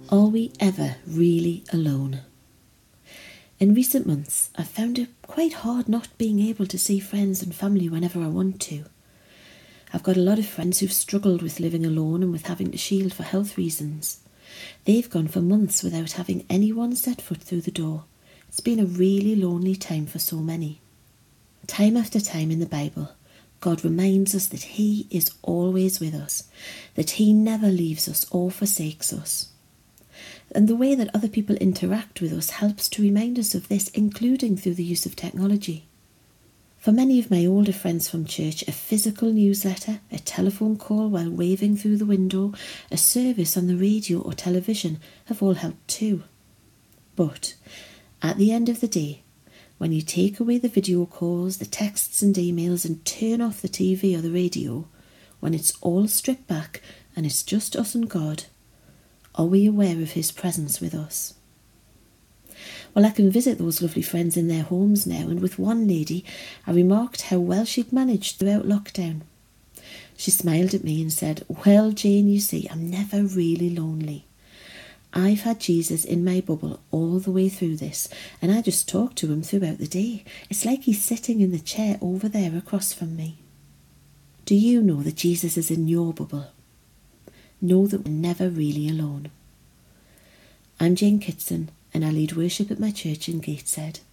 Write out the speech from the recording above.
Are we ever really alone? In recent months, I've found it quite hard not being able to see friends and family whenever I want to. I've got a lot of friends who've struggled with living alone and with having to shield for health reasons. They've gone for months without having anyone set foot through the door. It's been a really lonely time for so many. Time after time in the Bible, God reminds us that He is always with us, that He never leaves us or forsakes us. And the way that other people interact with us helps to remind us of this, including through the use of technology. For many of my older friends from church, a physical newsletter, a telephone call while waving through the window, a service on the radio or television have all helped too. But at the end of the day, when you take away the video calls, the texts and emails and turn off the TV or the radio, when it's all stripped back and it's just us and God, are we aware of His presence with us? Well, I can visit those lovely friends in their homes now, and with one lady, I remarked how well she'd managed throughout lockdown. She smiled at me and said, "Well, Jane, you see, I'm never really lonely. I've had Jesus in my bubble all the way through this, and I just talk to Him throughout the day. It's like He's sitting in the chair over there across from me." Do you know that Jesus is in your bubble? Know that we're never really alone. I'm Jane Kitson, and I lead worship at my church in Gateshead.